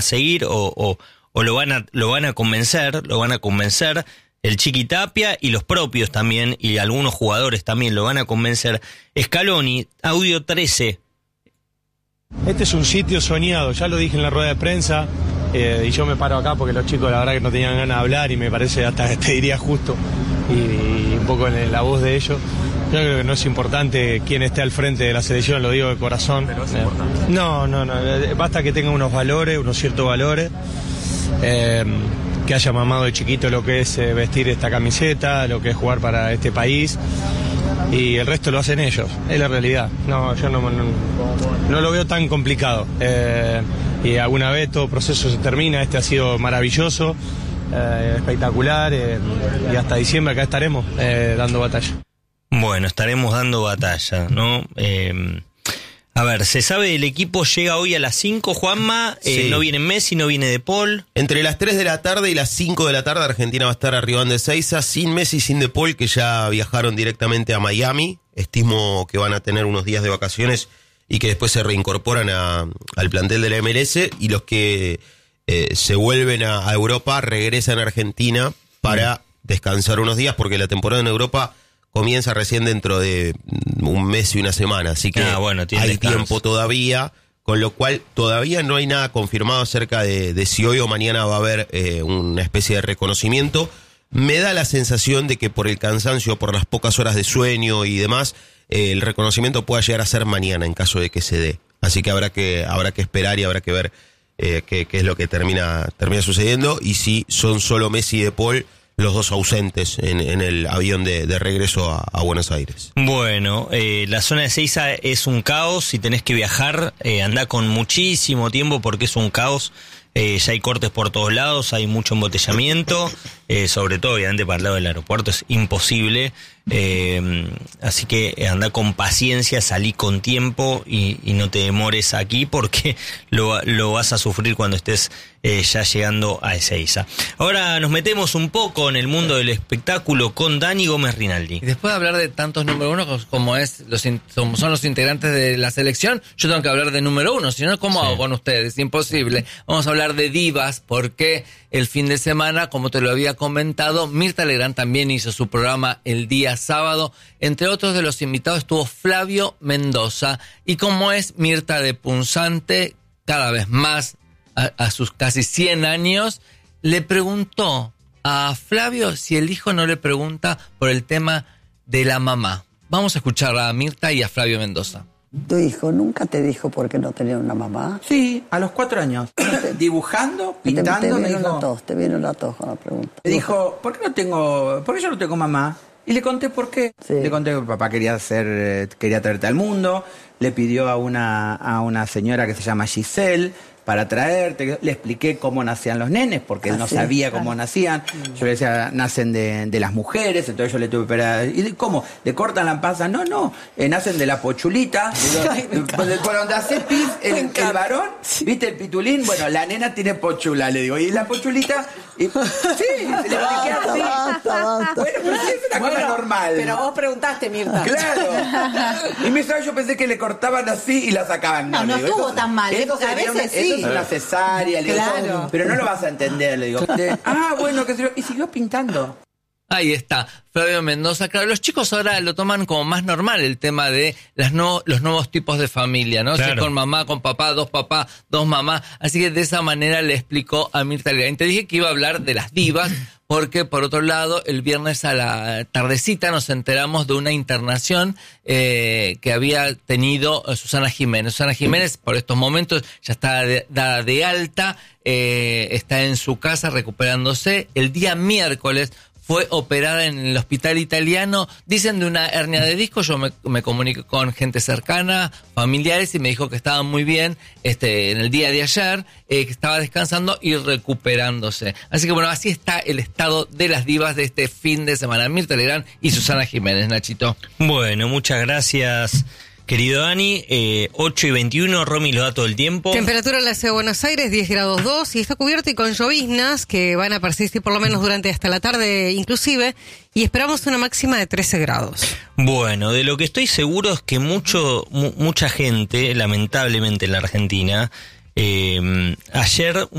seguir o lo van a convencer el Chiqui Tapia y los propios también, y algunos jugadores también lo van a convencer. Scaloni, audio 13. Este es un sitio soñado, ya lo dije en la rueda de prensa, y yo me paro acá porque los chicos la verdad que no tenían ganas de hablar y me parece hasta te diría justo, y un poco en la voz de ellos. Yo creo que no es importante quién esté al frente de la selección, lo digo de corazón. Pero es importante. No, basta que tenga unos valores, unos ciertos valores, que haya mamado de chiquito lo que es vestir esta camiseta, lo que es jugar para este país, y el resto lo hacen ellos, es la realidad. No, yo no lo veo tan complicado, y alguna vez todo proceso se termina. Este ha sido maravilloso, espectacular, y hasta diciembre acá estaremos dando batalla. Bueno, estaremos dando batalla, ¿no? A ver, se sabe, el equipo llega hoy a las 5, Juanma, Sí. No viene Messi, no viene De Paul. Entre las 3 de la tarde y las 5 de la tarde Argentina va a estar arribando de Ezeiza, sin Messi y sin De Paul, que ya viajaron directamente a Miami. Estimo que van a tener unos días de vacaciones y que después se reincorporan al plantel de la MLS, y los que se vuelven a Europa regresan a Argentina para descansar unos días, porque la temporada en Europa comienza recién dentro de un mes y una semana, así que bueno, tiene hay descanso. tiempo todavía, con lo cual todavía no hay nada confirmado acerca de si hoy o mañana va a haber una especie de reconocimiento. Me da la sensación de que por el cansancio, por las pocas horas de sueño y demás, el reconocimiento pueda llegar a ser mañana en caso de que se dé. Así que habrá que esperar y habrá que ver qué es lo que termina sucediendo, y si son solo Messi y De Paul los dos ausentes en el avión de regreso a Buenos Aires. Bueno, la zona de Ezeiza es un caos. Si tenés que viajar, andá con muchísimo tiempo porque es un caos. Ya hay cortes por todos lados, hay mucho embotellamiento, sobre todo obviamente para el lado del aeropuerto es imposible, así que andá con paciencia, salí con tiempo y no te demores aquí porque lo vas a sufrir cuando estés ya llegando a Ezeiza. Ahora nos metemos un poco en el mundo del espectáculo con Dani Gómez Rinaldi. Y después de hablar de tantos número uno como son los integrantes de la selección, yo tengo que hablar de número uno, si no, ¿cómo hago con ustedes? Imposible. Vamos a hablar de divas, porque el fin de semana, como te lo había comentado, Mirta Legrand también hizo su programa el día sábado. Entre otros de los invitados estuvo Flavio Mendoza, y como es Mirta de punzante, cada vez más a sus casi 100 años, le preguntó a Flavio si el hijo no le pregunta por el tema de la mamá. Vamos a escuchar a Mirta y a Flavio Mendoza. ¿Tu hijo nunca te dijo por qué no tenía una mamá? Sí, a los 4 años. Dibujando, pintando, me dijo... Te vieron la tos con la pregunta. Me dijo, ¿por qué yo no tengo mamá? Y le conté por qué. Sí. Le conté que papá quería traerte al mundo. Le pidió a una señora que se llama Giselle para traerte. Le expliqué cómo nacían los nenes, porque él no sabía cómo nacían. Yo le decía, nacen de las mujeres, entonces yo le tuve que operar. ¿Y cómo? ¿Le cortan la panza? No, nacen de la pochulita. Por donde hace pis, el varón, ¿viste el pitulín? Bueno, la nena tiene pochula, le digo. ¿Y la pochulita? Sí, le expliqué así. Basta. Bueno, pero sí es una cosa normal. Pero vos preguntaste, Mirta. Claro. Y yo pensé que le cortaban así y la sacaban. No digo, estuvo tan mal. Eso A veces sí. Eso es una cesárea. Le digo, Claro. pero no lo vas a entender, le digo. Bueno, que se y siguió pintando. Ahí está, Flavio Mendoza. Claro, los chicos ahora lo toman como más normal el tema de los nuevos tipos de familia, ¿no? Claro. Si con mamá, con papá, dos mamás. Así que de esa manera le explicó a Mirta Legrand. Te dije que iba a hablar de las divas, porque por otro lado, el viernes a la tardecita nos enteramos de una internación que había tenido Susana Jiménez. Susana Jiménez, por estos momentos, ya está dada de alta, está en su casa recuperándose. El día miércoles fue operada en el hospital italiano, dicen de una hernia de disco. Yo me comuniqué con gente cercana, familiares, y me dijo que estaba muy bien en el día de ayer, que estaba descansando y recuperándose. Así que bueno, así está el estado de las divas de este fin de semana. Mirta Legrand y Susana Jiménez, Nachito. Bueno, muchas gracias, querido Dani. 8:21, Romy los da todo el tiempo. Temperatura en la ciudad de Buenos Aires, 10 grados 2, y está cubierto y con lloviznas que van a persistir por lo menos durante hasta la tarde inclusive, y esperamos una máxima de 13 grados. Bueno, de lo que estoy seguro es que mucha gente, lamentablemente en la Argentina, Ayer